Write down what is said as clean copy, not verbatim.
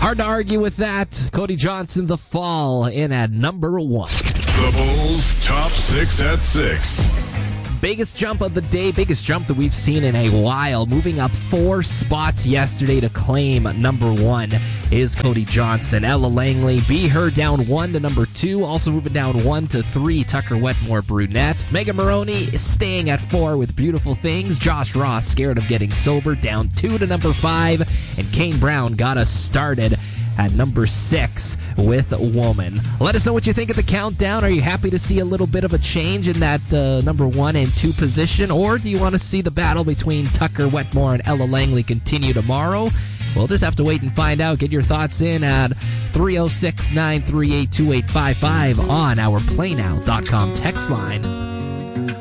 Hard to argue with that. Cody Johnson, The Fall, in at number 1. The Bulls' top 6 at 6. Biggest jump of the day, biggest jump that we've seen in a while. Moving up 4 spots yesterday to claim number 1 is Cody Johnson. Ella Langley, Be Her, down 1 to number 2. Also moving down 1 to 3, Tucker Wetmore, Brunette. Megan Maroney is staying at 4 with Beautiful Things. Josh Ross, Scared of Getting Sober, down 2 to number 5. And Kane Brown got us started at number 6 with Woman. Let us know what you think of the countdown. Are you happy to see a little bit of a change in that number 1 and 2 position, or do you want to see the battle between Tucker Wetmore and Ella Langley continue tomorrow? We'll just have to wait and find out. Get your thoughts in at 306-938-2855 on our PlayNow.com text line.